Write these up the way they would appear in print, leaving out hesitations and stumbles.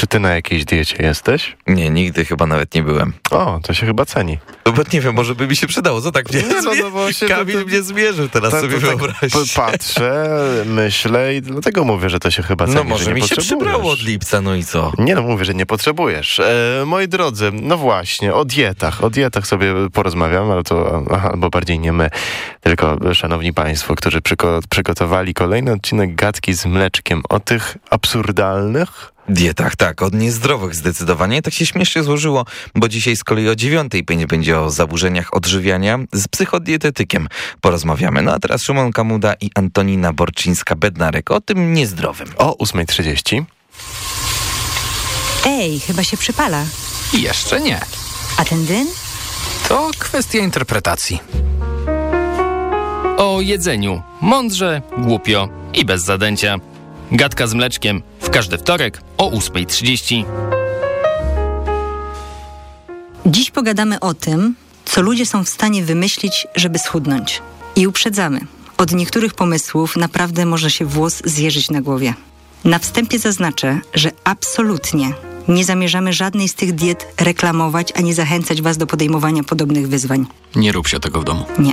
Czy ty na jakiejś diecie jesteś? Nie, nigdy chyba nawet nie byłem. O, to się chyba ceni. No bo nie wiem, może by mi się przydało. Co tak mnie Kamil mnie zmierzył, teraz sobie wyobraź. Patrzę, myślę i dlatego mówię, że to się chyba ceni. No może mi się przybrało od lipca, no i co? Nie, no mówię, że nie potrzebujesz. Moi drodzy, no właśnie, o dietach sobie porozmawiamy, ale to albo bardziej nie my, tylko szanowni państwo, którzy przygotowali kolejny odcinek Gadki z mleczkiem o tych absurdalnych dietach, tak, od niezdrowych zdecydowanie. Tak się śmiesznie złożyło, bo dzisiaj z kolei o 9:05 będzie o zaburzeniach odżywiania z psychodietetykiem porozmawiamy. No a teraz Szymon Kamuda i Antonina Borczyńska-Bednarek o tym niezdrowym. O 8:30. Ej, chyba się przypala. Jeszcze nie. A ten dym? To kwestia interpretacji. O jedzeniu. Mądrze, głupio i bez zadęcia. Gadka z mleczkiem w każdy wtorek o 8:30. Dziś pogadamy o tym, co ludzie są w stanie wymyślić, żeby schudnąć. I uprzedzamy. Od niektórych pomysłów naprawdę może się włos zjeżyć na głowie. Na wstępie zaznaczę, że absolutnie nie zamierzamy żadnej z tych diet reklamować, ani zachęcać was do podejmowania podobnych wyzwań. Nie rób się tego w domu. Nie.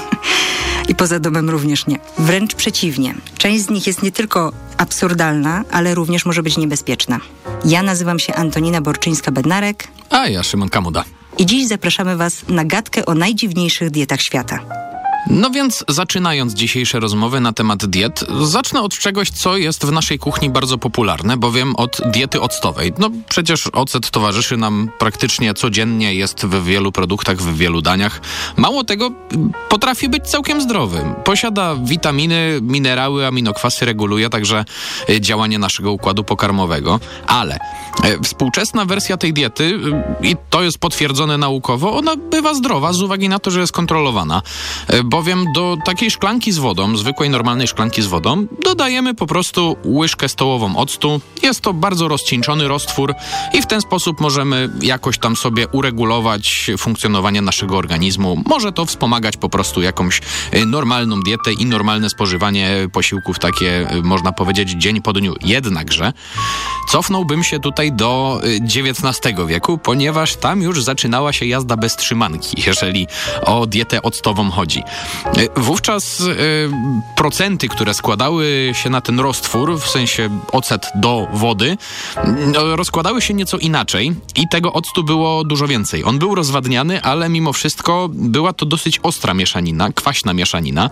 I poza domem również nie. Wręcz przeciwnie. Część z nich jest nie tylko absurdalna, ale również może być niebezpieczna. Ja nazywam się Antonina Borczyńska-Bednarek. A ja Szymon Kamuda. I dziś zapraszamy was na gadkę o najdziwniejszych dietach świata. No więc zaczynając dzisiejsze rozmowy na temat diet, zacznę od czegoś, co jest w naszej kuchni bardzo popularne, bowiem od diety octowej. No przecież ocet towarzyszy nam praktycznie codziennie, jest w wielu produktach, w wielu daniach. Mało tego, potrafi być całkiem zdrowy. Posiada witaminy, minerały, aminokwasy, reguluje także działanie naszego układu pokarmowego. Ale współczesna wersja tej diety, i to jest potwierdzone naukowo, ona bywa zdrowa z uwagi na to, że jest kontrolowana. Bowiem do takiej szklanki z wodą, zwykłej normalnej szklanki z wodą, dodajemy po prostu łyżkę stołową octu. Jest to bardzo rozcieńczony roztwór i w ten sposób możemy jakoś tam sobie uregulować funkcjonowanie naszego organizmu. Może to wspomagać po prostu jakąś normalną dietę i normalne spożywanie posiłków, takie można powiedzieć dzień po dniu. Jednakże cofnąłbym się tutaj do XIX wieku, ponieważ tam już zaczynała się jazda bez trzymanki, jeżeli o dietę octową chodzi. Wówczas procenty, które składały się na ten roztwór, w sensie ocet do wody, rozkładały się nieco inaczej i tego octu było dużo więcej. On był rozwadniany, ale mimo wszystko była to dosyć ostra mieszanina, kwaśna mieszanina.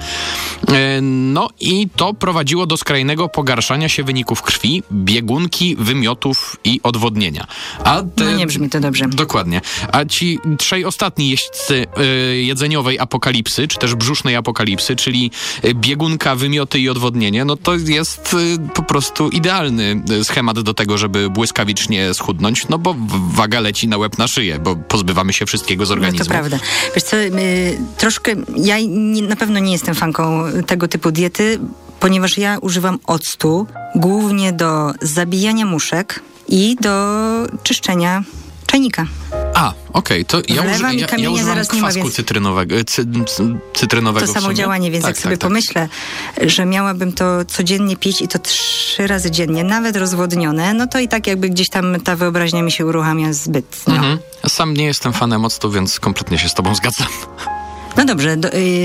No i to prowadziło do pogarszania się wyników krwi, biegunki, wymiotów i odwodnienia. No nie brzmi to dobrze. Dokładnie. A ci trzej ostatni jeźdźcy jedzeniowej apokalipsy, czy też brzusznej apokalipsy, czyli biegunka, wymioty i odwodnienie, no to jest po prostu idealny schemat do tego, żeby błyskawicznie schudnąć, no bo waga leci na łeb na szyję, bo pozbywamy się wszystkiego z organizmu. No to prawda. Wiesz co, troszkę, na pewno nie jestem fanką tego typu diety, ponieważ ja używam octu głównie do zabijania muszek i do czyszczenia czajnika. Okej, to ja używam kwasku cytrynowego. To samo działanie, więc jak sobie pomyślę, że miałabym to codziennie pić i to 3 razy dziennie, nawet rozwodnione, no to i tak jakby gdzieś tam ta wyobraźnia mi się uruchamia zbyt. No. Sam nie jestem fanem octu, więc kompletnie się z tobą zgadzam. No dobrze,